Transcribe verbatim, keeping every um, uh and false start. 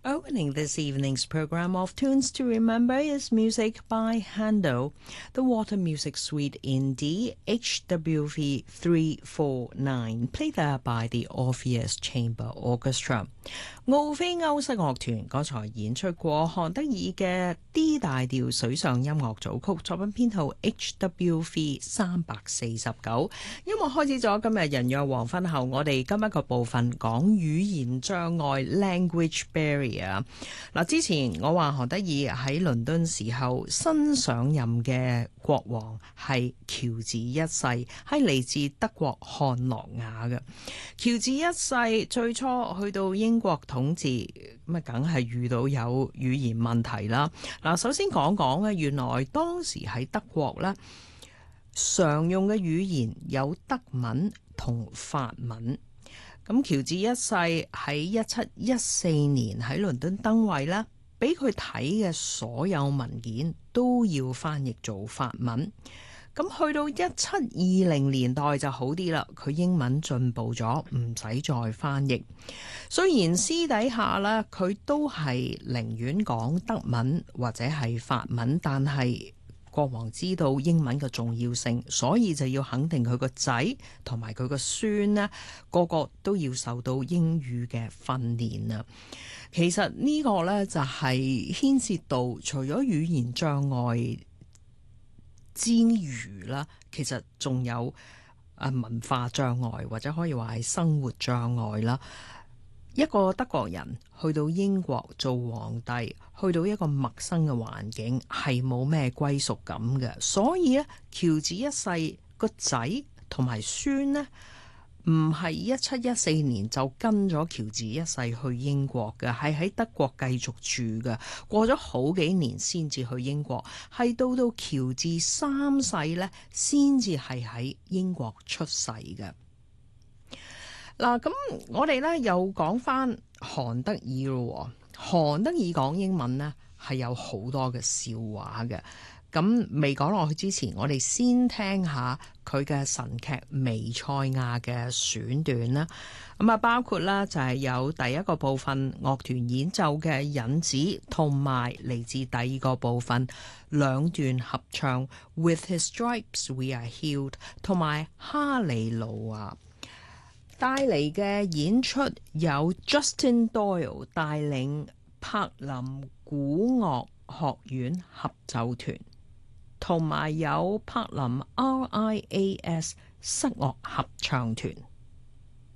Opening this evening's program of Tunes to Remember is music by Handel, the Water Music Suite in D, H W V three four nine, played there by the Orpheus Chamber Orchestra. 奧菲歐式樂團剛才演出過韓德爾嘅 D 大調水上音樂組曲，作品編號 H W V 三四九。音樂開始咗今日人約黃昏後，我哋今一個部分講語言障礙 language barrier。嗱，之前我話韓德爾喺倫敦時候新上任嘅國王係喬治一世，係嚟自德國漢諾亞嘅。喬治一世最初去到英國統治，咁啊梗係遇到有語言問題啦。嗱，首先講講咧，原來當時喺德國咧，常用嘅語言有德文同法文。咁喬治一世喺一七一四年喺倫敦登位啦，俾佢睇嘅所有文件都要翻譯做法文。咁去到一七二零年代就好啲啦，佢英文進步咗，唔使再翻譯。雖然私底下咧，佢都係寧願講德文或者係法文，但係國王知道英文嘅重要性，所以就要肯定佢個仔同埋佢個孫呢，個個都要受到英語嘅訓練啊。其實呢個呢，就係牽涉到除咗語言障礙之餘啦，其實仲有啊文化障礙，或者可以話係生活障礙啦。一個德國人去到英國做皇帝，去到一個陌生嘅環境，係冇咩歸屬感嘅。所以咧，喬治一世個仔同埋孫呢，唔係一七一四年就跟咗喬治一世去英國嘅，係喺德國繼續住嘅。過咗好幾年先至去英國，係到到喬治三世呢，先至係喺英國出世嘅。嗱，咁我哋咧又講翻韓德爾咯。韓德爾講英文呢係有好多嘅笑話嘅。咁未講落去之前，我哋先聽下佢嘅神劇《彌賽亞》嘅選段啦。咁啊，包括啦就係有第一個部分樂團演奏嘅引子，同埋嚟自第二個部分兩段合唱《With His Stripes We Are Healed》同埋《哈利路亞》。帶嚟嘅演出有 Justin Doyle 帶領柏林古樂學院合奏團，同埋有柏林 R I A S 室樂合唱團。